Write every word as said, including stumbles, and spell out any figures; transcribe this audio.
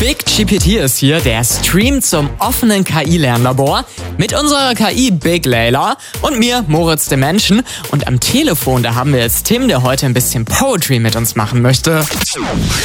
Big G P T ist hier, der Stream zum offenen K I-Lernlabor mit unserer K I Big Layla und mir, Moritz dem Menschen. Und am Telefon, da haben wir jetzt Tim, der heute ein bisschen Poetry mit uns machen möchte.